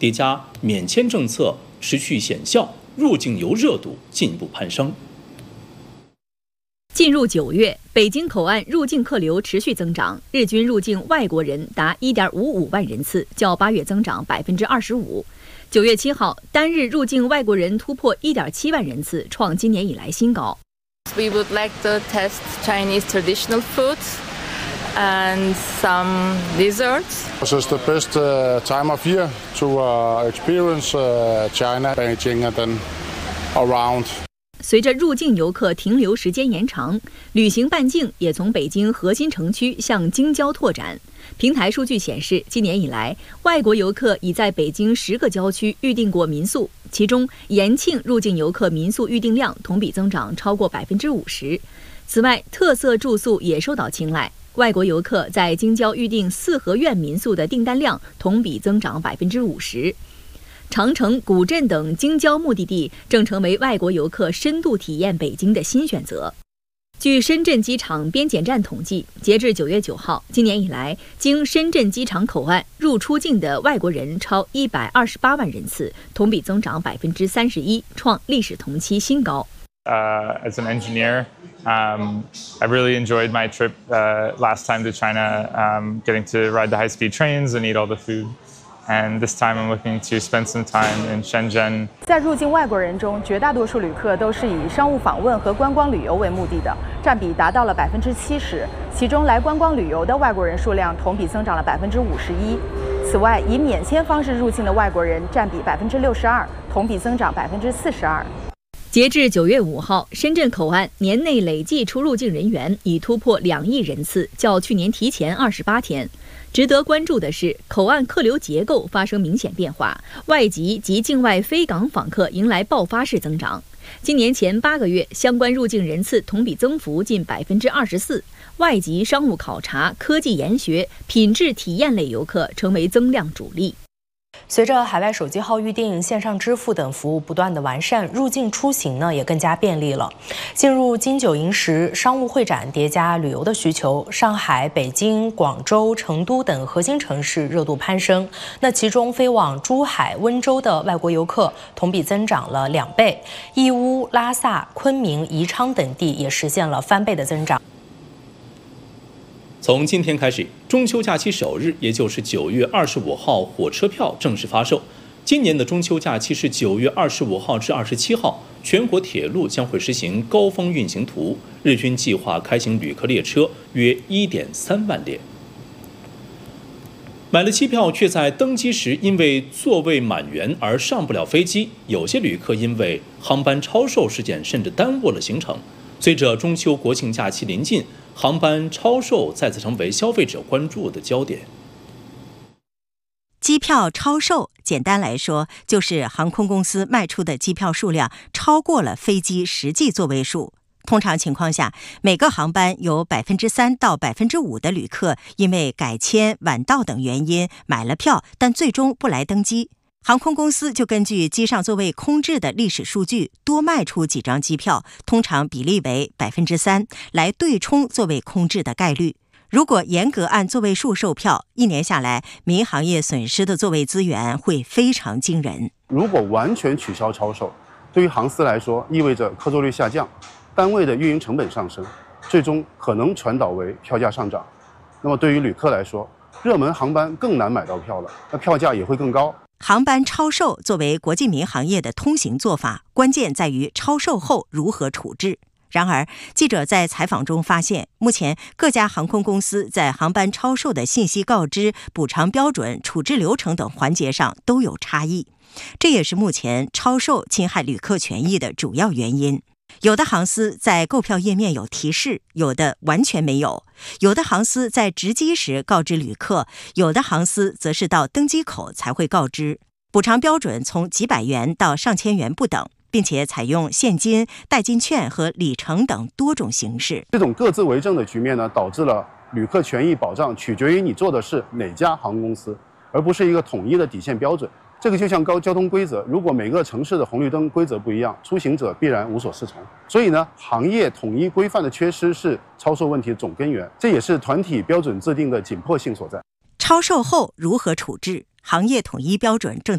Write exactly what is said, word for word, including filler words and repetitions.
叠加免签政策持续显效，入境游热度进一步攀升。 进入九月，北京口岸入境客流持续增长，日均入境外国人达 一点五五万人次，较八月增长百分之二十五。九月七号，单日入境外国人突破 一点七万人次，创今年以来新高。 We would like to test Chinese traditional foods and some desserts. This is the best uh, time of year to uh, experience uh, China, Beijing, and then around. 随着入境游客停留时间延长，旅行半径也从北京核心城区向京郊拓展。平台数据显示，今年以来，外国游客已在北京十个郊区预订过民宿，其中延庆入境游客民宿预订量同比增长超过百分之五十。此外，特色住宿也受到青睐，外国游客在京郊预订四合院民宿的订单量同比增长百分之五十。长城、古镇等京郊目的地正成为外国游客深度体验北京的新选择。据深圳机场边检站统计，截至九月九号，今年以来，经深圳机场口岸入出境的外国人超一百二十八万人次，同比增长百分之三十一，创历史同期新高。 Uh, as an engineer, um, I really enjoyed my trip uh, last time to China, um, getting to ride the high-speed trains and eat all the food.And this time I'm looking to spend some time in Shenzhen. 在入境外国人中，绝大多数旅客都是以商务访问和观光旅游为目的的，占比达到了百分之七十。其中来观光旅游的外国人数量同比增长了百分之五十一。此外，以免签方式入境的外国人占比百分之六十二，同比增长百分之四十二。 截至九月五号，深圳口岸年内累计出入境人员已突破两亿人次，较去年提前二十八天。值得关注的是，口岸客流结构发生明显变化，外籍及境外非港访客迎来爆发式增长。今年前八个月，相关入境人次同比增幅近百分之二十四，外籍商务考察、科技研学、品质体验类游客成为增量主力。 随着海外手机号预订、线上支付等服务不断的完善，入境出行呢也更加便利了。进入金九银十商务会展叠加旅游的需求，上海、北京、广州、成都等核心城市热度攀升。那其中飞往珠海、温州的外国游客同比增长了两倍，义乌、拉萨、昆明、宜昌等地也实现了翻倍的增长。 从今天开始，中秋假期首日，也就是九月二十五号，火车票正式发售。今年的中秋假期是九月二十五号至二十七号，全国铁路将会实行高峰运行图，日均计划开行旅客列车约 一点三万列。买了机票却在登机时因为座位满员而上不了飞机，有些旅客因为航班超售事件甚至耽误了行程。随着中秋国庆假期临近，航班超售再次成为消费者关注的焦点。 机票超售，简单来说，就是航空公司卖出的机票数量超过了飞机实际座位数。通常情况下，每个航班有百分之三到百分之五的旅客因为改签、晚到等原因买了票，但最终不来登机。航空公司就根据机上座位空置的历史数据，多卖出几张机票，通常比例为百分之三，来对冲座位空置的概率。如果严格按座位数售票，一年下来，民航业损失的座位资源会非常惊人。 如果完全取消超售，对于航司来说，意味着客座率下降，单位的运营成本上升，最终可能传导为票价上涨。那么对于旅客来说，热门航班更难买到票了，那票价也会更高。 航班超售作为国际民航业的通行做法，关键在于超售后如何处置。然而，记者在采访中发现，目前各家航空公司在航班超售的信息告知、补偿标准、处置流程等环节上都有差异，这也是目前超售侵害旅客权益的主要原因。有的航司在购票页面有提示，有的完全没有；有的航司在值机时告知旅客，有的航司则是到登机口才会告知。补偿标准从几百元到上千元不等，并且采用现金、代金券和里程等多种形式。 这种各自为政的局面呢，导致了旅客权益保障取决于你做的是哪家航空公司，而不是一个统一的底线标准。这个就像高交通规则，如果每个城市的红绿灯规则不一样，出行者必然无所适从。所以呢，行业统一规范的缺失是超售问题的总根源，这也是团体标准制定的紧迫性所在。 超售后如何处置？行业统一标准正